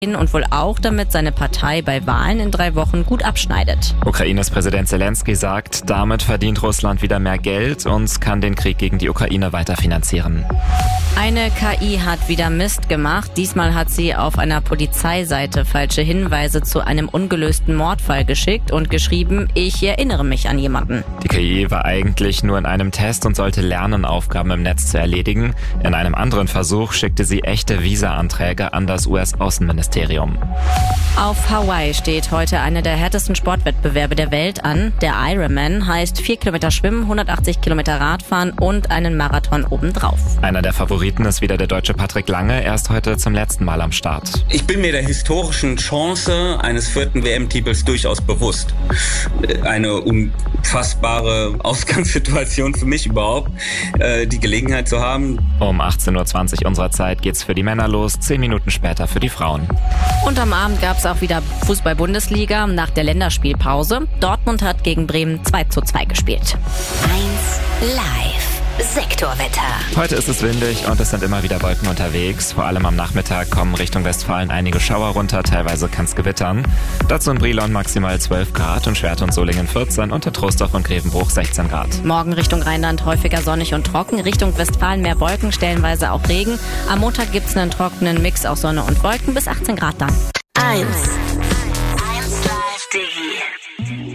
und wohl auch, damit seine Partei bei Wahlen in 3 Wochen gut abschneidet. Ukraines Präsident Zelensky sagt, damit verdient Russland wieder mehr Geld und kann den Krieg gegen die Ukraine weiter finanzieren. Eine KI hat wieder Mist gemacht. Diesmal hat sie auf einer Polizeiseite falsche Hinweise zu einem ungelösten Mordfall geschickt und geschrieben, ich erinnere mich an jemanden. Die KI war eigentlich nur in einem Test und sollte lernen, Aufgaben im Netz zu erledigen. In einem anderen Versuch schickte sie echte Visa-Anträge an das US-Außenministerium. Auf Hawaii steht heute einer der härtesten Sportwettbewerbe der Welt an. Der Ironman heißt 4 Kilometer Schwimmen, 180 Kilometer Radfahren und einen Marathon obendrauf. Einer der Favoriten ist wieder der Deutsche Patrick Lange. Er ist heute zum letzten Mal am Start. Ich bin mir der historischen Chance eines 4. WM-Titels durchaus bewusst. Eine unfassbare Ausgangssituation für mich überhaupt, die Gelegenheit zu haben. Um 18.20 Uhr unserer Zeit geht's für die Männer los, 10 Minuten später für die Frauen. Und am Abend gab es auch wieder Fußball-Bundesliga nach der Länderspielpause. Dortmund hat gegen Bremen 2:2 gespielt. 1 Live Sektorwetter. Heute ist es windig und es sind immer wieder Wolken unterwegs. Vor allem am Nachmittag kommen Richtung Westfalen einige Schauer runter, teilweise kann es gewittern. Dazu in Brilon maximal 12 Grad und Schwerte und Solingen 14 und in Troisdorf und Grevenbruch 16 Grad. Morgen Richtung Rheinland häufiger sonnig und trocken, Richtung Westfalen mehr Wolken, stellenweise auch Regen. Am Montag gibt's einen trockenen Mix aus Sonne und Wolken bis 18 Grad dann. 1 Live Digi.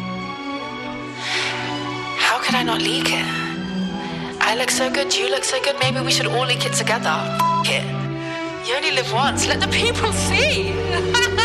How could I not leak it? I look so good, you look so good, maybe we should all leak it together. F it. You only live once, let the people see.